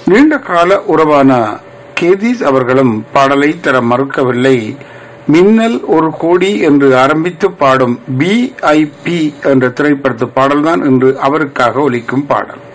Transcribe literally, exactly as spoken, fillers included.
நீண்ட கால உறவான கேதீஸ் அவர்களும் பாடலை தர மறுக்கவில்லை. மின்னல் ஒரு கோடி என்று ஆரம்பித்து பாடும் பி ஐ பி என்ற திரைப்படத்து பாடல்தான் இன்று அவருக்காக ஒலிக்கும் பாடல்.